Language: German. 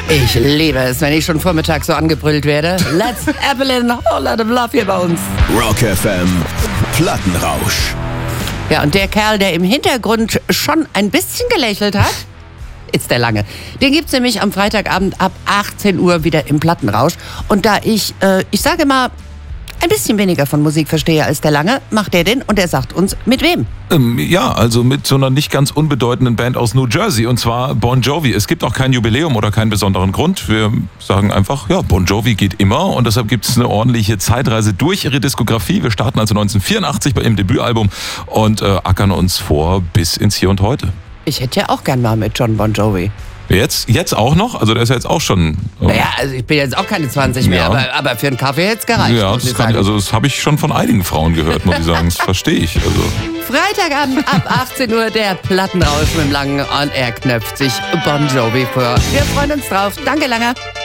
Ich liebe es, wenn ich schon vormittags so angebrüllt werde. Let's Evelyn, whole lot of love hier bei uns. Rock FM, Plattenrausch. Ja, und der Kerl, der im Hintergrund schon ein bisschen gelächelt hat, ist der Lange. Den gibt's nämlich am Freitagabend ab 18 Uhr wieder im Plattenrausch. Und da ich sage mal, ein bisschen weniger von Musik verstehe als der Lange, macht er den und er sagt uns, mit wem? Ja, also mit so einer nicht ganz unbedeutenden Band aus New Jersey, und zwar Bon Jovi. Es gibt auch kein Jubiläum oder keinen besonderen Grund. Wir sagen einfach, ja, Bon Jovi geht immer, und deshalb gibt es eine ordentliche Zeitreise durch ihre Diskografie. Wir starten also 1984 bei ihrem Debütalbum und ackern uns vor bis ins Hier und Heute. Ich hätte ja auch gern mal mit John Bon Jovi. Jetzt auch noch? Also der ist ja jetzt auch schon... Naja, also ich bin jetzt auch keine 20 mehr, Ja. aber für einen Kaffee hätte es gereicht. Ja, muss ich das kann, sagen. also das habe ich schon von einigen Frauen gehört, muss ich sagen. Das verstehe ich. Also. Freitagabend ab 18 Uhr der Plattenrausch mit dem Langen und er knöpft sich Bon Jovi vor. Wir freuen uns drauf. Danke, Lange.